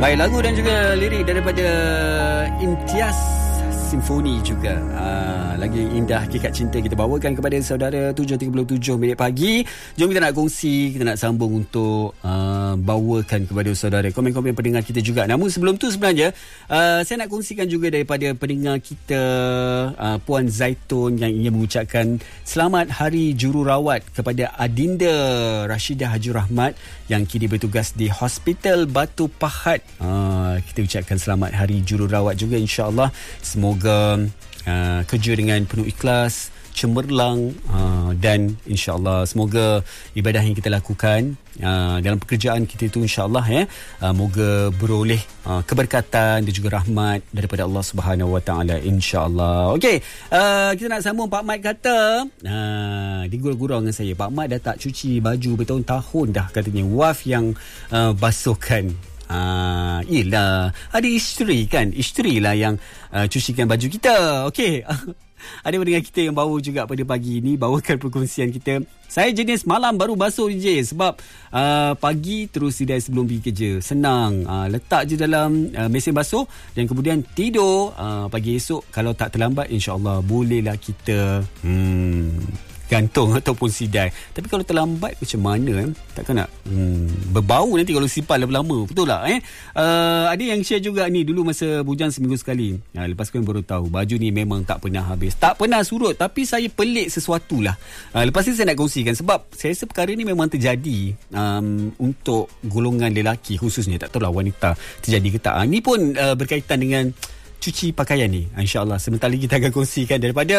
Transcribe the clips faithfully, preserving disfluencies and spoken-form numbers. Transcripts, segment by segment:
Baik, lagu dan juga lirik daripada Imtiaz Simfoni juga. Aa, lagi indah Hakikat Cinta kita bawakan kepada saudara. Tujuh tiga puluh tujuh minit pagi. Jom kita nak kongsi, kita nak sambung untuk uh, bawakan kepada saudara komen-komen pendengar kita juga. Namun sebelum tu sebenarnya uh, saya nak kongsikan juga daripada pendengar kita, uh, Puan Zaitun, yang ingin mengucapkan selamat Hari Jururawat kepada Adinda Rashidah Haji Rahmat yang kini bertugas di Hospital Batu Pahat. Uh, kita ucapkan selamat Hari Jururawat juga, insya-Allah. Semoga Uh, kerja dengan penuh ikhlas, cemerlang, uh, dan insya-Allah semoga ibadah yang kita lakukan uh, dalam pekerjaan kita itu insya-Allah ya, uh, moga beroleh uh, keberkatan dan juga rahmat daripada Allah Subhanahu Wa Taala, insya-Allah. Okey, uh, kita nak sambung. Pak Mat kata, uh, digurau-gurau dengan saya, Pak Mat dah tak cuci baju bertahun-tahun dah katanya. Waf yang uh, basuhkan. Ah, yelah, ada isteri kan, isteri lah yang uh, cucikan baju kita. Okey. Ada pendengar kita yang bawa juga pada pagi ini, bawakan perkongsian kita. Saya jenis malam baru basuh je, sebab uh, pagi terus sidai sebelum pergi kerja. Senang, uh, letak je dalam uh, mesin basuh dan kemudian tidur. Uh, pagi esok kalau tak terlambat, insya-Allah bolehlah kita hmm gantung ataupun sidai. Tapi kalau terlambat macam mana eh? Takkan nak hmm, berbau nanti kalau simpan lama-lama. Betul tak eh? Uh, ada yang share juga ni, dulu masa bujang seminggu sekali. Uh, lepas tu baru tahu baju ni memang tak pernah habis, tak pernah surut. Tapi saya pelik sesuatu lah. Uh, lepas ni saya nak kongsikan sebab saya rasa perkara ni memang terjadi um, untuk golongan lelaki khususnya. Tak tahulah wanita terjadi ke tak. Uh, ni pun uh, berkaitan dengan cuci pakaian ni. InsyaAllah sebentar lagi kita akan kongsikan daripada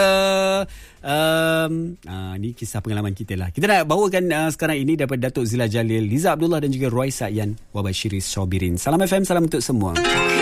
um, uh, ni kisah pengalaman kita lah. Kita nak bawakan uh, sekarang ini daripada Datuk Zila Jalil, Liza Abdullah dan juga Roy Sa'yan wa Bashiris Sabirin. Salam F M, salam untuk semua.